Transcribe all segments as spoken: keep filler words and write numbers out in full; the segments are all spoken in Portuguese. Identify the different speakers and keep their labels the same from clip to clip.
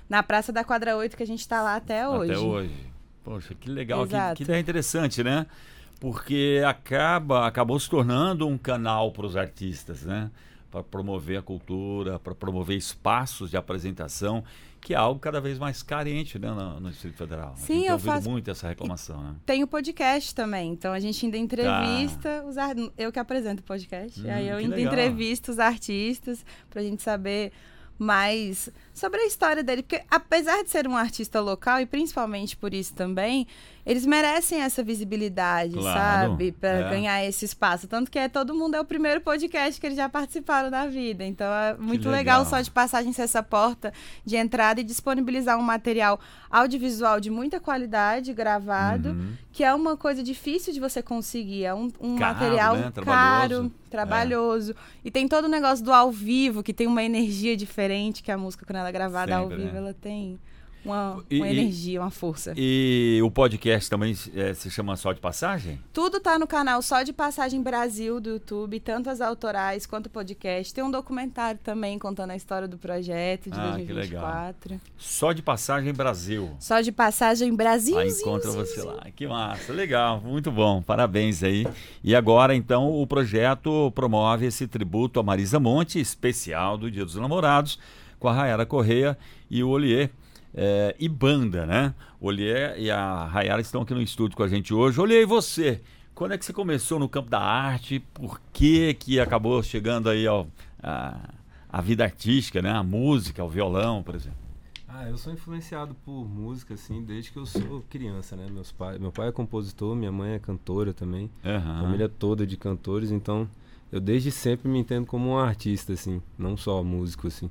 Speaker 1: na Praça da Quadra oito, que a gente está lá até hoje.
Speaker 2: Até hoje. Poxa, que legal, que,
Speaker 1: Exato.
Speaker 2: que ideia interessante, né? Porque acaba, acabou se tornando um canal para os artistas, né? Para promover a cultura, para promover espaços de apresentação, que é algo cada vez mais carente, né, no, no Distrito Federal.
Speaker 1: Sim,
Speaker 2: a gente tem
Speaker 1: eu
Speaker 2: ouvido
Speaker 1: faço...
Speaker 2: muito essa reclamação, né?
Speaker 1: Tem o podcast também, então a gente ainda entrevista
Speaker 2: Tá.
Speaker 1: os ar... eu que apresento o podcast,
Speaker 2: Hum,
Speaker 1: aí eu
Speaker 2: que
Speaker 1: ainda
Speaker 2: legal.
Speaker 1: entrevisto os artistas pra gente saber mais sobre a história dele, porque apesar de ser um artista local, e principalmente por isso também, eles merecem essa visibilidade,
Speaker 2: Claro,
Speaker 1: sabe? Para
Speaker 2: é.
Speaker 1: ganhar esse espaço. Tanto que é Todo Mundo é o primeiro podcast que eles já participaram da vida. Então é muito legal.
Speaker 2: legal
Speaker 1: Só de passagem ser essa porta de entrada e disponibilizar um material audiovisual de muita qualidade, gravado,
Speaker 2: Uhum.
Speaker 1: que é uma coisa difícil de você conseguir. É um, um
Speaker 2: Caro,
Speaker 1: material
Speaker 2: né?
Speaker 1: caro,
Speaker 2: Trabalhoso.
Speaker 1: trabalhoso. E tem todo o negócio do ao vivo, que tem uma energia diferente, que a música, quando ela é gravada
Speaker 2: Sempre,
Speaker 1: ao vivo,
Speaker 2: né?
Speaker 1: ela tem uma,
Speaker 2: E-
Speaker 1: uma
Speaker 2: e-
Speaker 1: energia, uma força.
Speaker 2: E o podcast também é, se chama Só de Passagem?
Speaker 1: Tudo tá no canal Só de Passagem Brasil do YouTube, tanto as autorais quanto o podcast. Tem um documentário também contando a história do projeto de
Speaker 2: Ah,
Speaker 1: dois
Speaker 2: que
Speaker 1: mil e vinte e quatro.
Speaker 2: Só de Passagem Brasil.
Speaker 1: Só de Passagem Brasil.
Speaker 2: Aí encontra você lá. Que massa, legal, muito bom, parabéns aí. E agora, então, o projeto promove esse tributo a Marisa Monte, especial do Dia dos Namorados, com a Rayara Correia e o Oliê. É, e banda, né? O Oliê e a Rayara estão aqui no estúdio com a gente hoje. Oliê, e você? Quando é que você começou no campo da arte? Por que que acabou chegando aí ao, a, a vida artística, né? A música, o violão, por exemplo?
Speaker 3: Ah, eu sou influenciado por música, assim, desde que eu sou criança, né? Meus pai, meu pai é compositor, minha mãe é cantora também.
Speaker 2: Uhum.
Speaker 3: Família toda de cantores, então eu desde sempre me entendo como um artista, assim, não só músico, assim.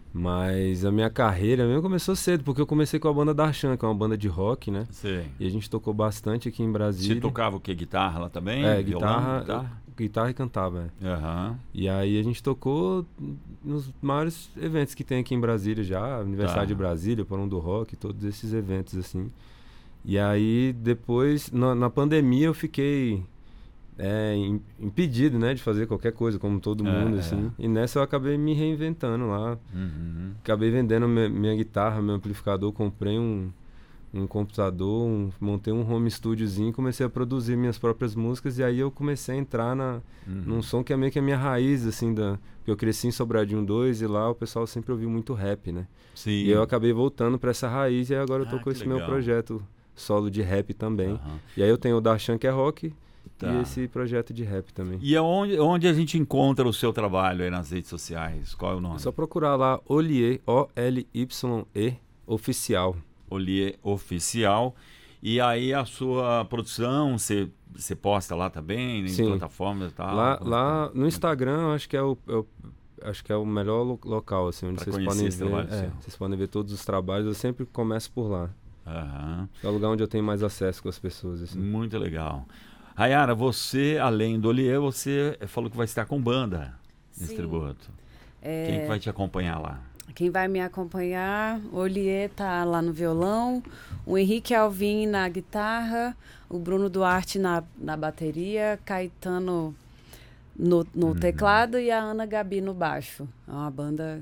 Speaker 3: Mas a minha carreira mesmo começou cedo, porque eu comecei com a banda Darshan, que é uma banda de rock, né?
Speaker 2: Sim.
Speaker 3: E a gente tocou bastante aqui em Brasília.
Speaker 2: Você tocava o quê? Guitarra lá também?
Speaker 3: É,
Speaker 2: Violão,
Speaker 3: guitarra,
Speaker 2: guitarra?
Speaker 3: guitarra e cantava, é.
Speaker 2: Aham.
Speaker 3: E aí a gente tocou nos maiores eventos que tem aqui em Brasília já, Universidade
Speaker 2: Tá.
Speaker 3: de Brasília, Porão do Rock, todos esses eventos assim. E aí depois, na, na pandemia eu fiquei é, im- impedido, né, de fazer qualquer coisa, como todo
Speaker 2: É,
Speaker 3: mundo,
Speaker 2: é.
Speaker 3: assim. E nessa eu acabei me reinventando lá.
Speaker 2: Uhum.
Speaker 3: Acabei vendendo minha, minha guitarra, meu amplificador, comprei um, um computador, um- montei um home studiozinho, comecei a produzir minhas próprias músicas e aí eu comecei a entrar na,
Speaker 2: Uhum.
Speaker 3: num som que é meio que a minha raiz, assim, da, porque eu cresci em Sobradinho dois e lá o pessoal sempre ouviu muito rap, né?
Speaker 2: Sim.
Speaker 3: E eu acabei voltando pra essa raiz e agora eu tô
Speaker 2: Ah,
Speaker 3: com
Speaker 2: que
Speaker 3: esse meu
Speaker 2: legal.
Speaker 3: projeto solo de rap também.
Speaker 2: Aham.
Speaker 3: E aí eu tenho o Darshan, que é rock,
Speaker 2: Tá.
Speaker 3: e esse projeto de rap também.
Speaker 2: E aonde, onde a gente encontra o seu trabalho aí nas redes sociais? Qual é o nome?
Speaker 3: É só procurar lá Oliê, O L Y E, oficial.
Speaker 2: Oliê Oficial. E aí a sua produção, você, você posta lá também, em
Speaker 3: Sim.
Speaker 2: plataformas e tal?
Speaker 3: Lá,
Speaker 2: Como-
Speaker 3: lá no Instagram, eu acho que é o, é o- acho que é o melhor lo- local, assim, onde
Speaker 2: Pra
Speaker 3: vocês
Speaker 2: conhecer
Speaker 3: podem
Speaker 2: esse
Speaker 3: ver.
Speaker 2: trabalho
Speaker 3: É,
Speaker 2: seu.
Speaker 3: vocês podem ver todos os trabalhos. Eu sempre começo por lá.
Speaker 2: Aham.
Speaker 3: É o lugar onde eu tenho mais acesso com as pessoas, assim.
Speaker 2: Muito legal. Rayara, você, além do Oliê, você falou que vai estar com banda nesse
Speaker 4: Sim.
Speaker 2: tributo.
Speaker 4: É,
Speaker 2: Quem que vai te acompanhar lá?
Speaker 4: Quem vai me acompanhar, o Oliê tá lá no violão, o Henrique Alvim na guitarra, o Bruno Duarte na, na bateria, Caetano no, no
Speaker 2: Uhum.
Speaker 4: teclado e a Ana Gabi no baixo. É uma banda...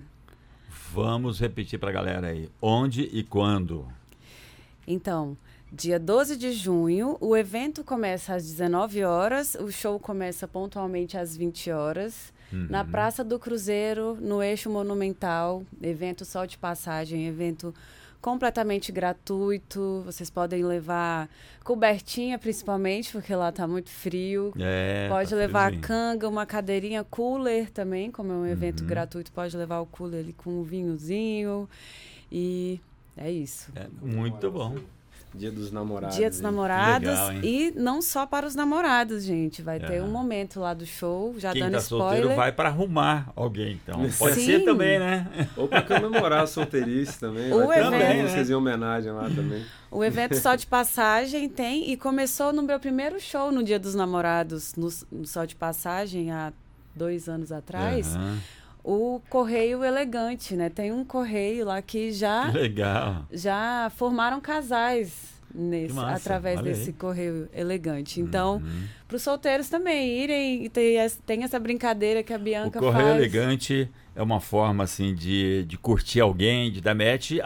Speaker 2: Vamos repetir pra galera aí. Onde e quando?
Speaker 4: Então, dia doze de junho, o evento começa às dezenove horas, o show começa pontualmente às vinte horas,
Speaker 2: Uhum.
Speaker 4: na Praça do Cruzeiro, no Eixo Monumental, evento só de passagem, evento completamente gratuito, vocês podem levar cobertinha principalmente, porque lá tá muito frio.
Speaker 2: É,
Speaker 4: Pode
Speaker 2: tá
Speaker 4: levar
Speaker 2: friozinho.
Speaker 4: canga, uma cadeirinha, cooler também, como é um evento
Speaker 2: Uhum.
Speaker 4: gratuito, pode levar o cooler ali com um vinhozinho. E é isso.
Speaker 2: É, muito bom.
Speaker 3: Dia dos namorados.
Speaker 4: Dia dos
Speaker 3: hein?
Speaker 4: namorados.
Speaker 2: Legal, hein?
Speaker 4: E não só para os namorados, gente. Vai ter
Speaker 2: Aham.
Speaker 4: um momento lá do show, já
Speaker 2: Quem
Speaker 4: dando
Speaker 2: tá
Speaker 4: spoiler.
Speaker 2: solteiro vai pra arrumar alguém, então. Pode
Speaker 4: Sim.
Speaker 2: ser também, né?
Speaker 3: Ou pra comemorar a solteirice também.
Speaker 4: O
Speaker 3: Vai ter
Speaker 4: evento,
Speaker 3: umas
Speaker 2: né?
Speaker 3: músicas em homenagem lá também.
Speaker 4: O evento Só de Passagem tem, e começou no meu primeiro show no Dia dos Namorados, no, no Só de Passagem, há dois anos atrás.
Speaker 2: Aham.
Speaker 4: O Correio Elegante, né? Tem um correio lá que já,
Speaker 2: Que legal.
Speaker 4: já formaram casais nesse,
Speaker 2: massa,
Speaker 4: através
Speaker 2: olha
Speaker 4: desse
Speaker 2: aí.
Speaker 4: correio elegante. Então,
Speaker 2: Uhum.
Speaker 4: para os solteiros também irem, e tem, essa- tem essa brincadeira que a
Speaker 2: O
Speaker 4: Bianca
Speaker 2: correio
Speaker 4: faz.
Speaker 2: elegante é uma forma assim de, de curtir alguém, de dar match